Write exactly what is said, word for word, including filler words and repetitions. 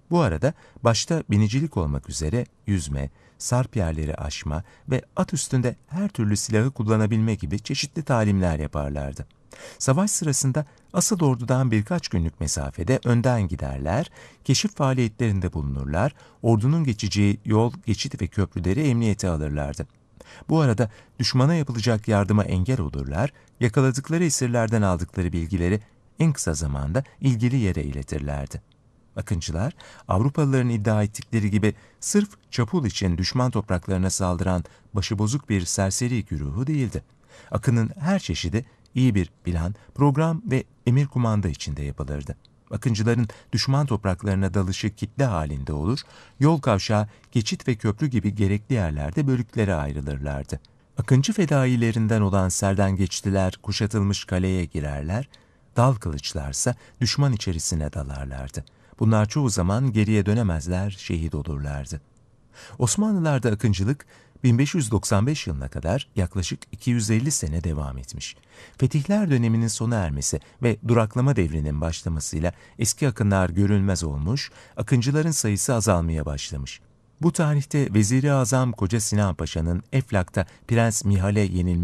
Bu arada başta binicilik olmak üzere yüzme, sarp yerleri aşma ve at üstünde her türlü silahı kullanabilme gibi çeşitli talimler yaparlardı. Savaş sırasında asıl ordudan birkaç günlük mesafede önden giderler, keşif faaliyetlerinde bulunurlar, ordunun geçeceği yol, geçit ve köprüleri emniyete alırlardı. Bu arada düşmana yapılacak yardıma engel olurlar, yakaladıkları esirlerden aldıkları bilgileri en kısa zamanda ilgili yere iletirlerdi. Akıncılar, Avrupalıların iddia ettikleri gibi sırf çapul için düşman topraklarına saldıran başıbozuk bir serseri güruhu değildi. Akının her çeşidi iyi bir plan, program ve emir kumanda içinde yapılırdı. Akıncıların düşman topraklarına dalışı kitle halinde olur, yol kavşağı, geçit ve köprü gibi gerekli yerlerde bölüklere ayrılırlardı. Akıncı fedailerinden olan serdengeçtiler kuşatılmış kaleye girerler, dal kılıçlarsa düşman içerisine dalarlardı. Bunlar çoğu zaman geriye dönemezler, şehit olurlardı. Osmanlılar'da akıncılık bin beş yüz doksan beş yılına kadar yaklaşık iki yüz elli sene devam etmiş. Fetihler döneminin sona ermesi ve duraklama devrinin başlamasıyla eski akınlar görülmez olmuş, akıncıların sayısı azalmaya başlamış. Bu tarihte Vezir-i Azam Koca Sinan Paşa'nın Eflak'ta Prens Mihal'e yenilmesi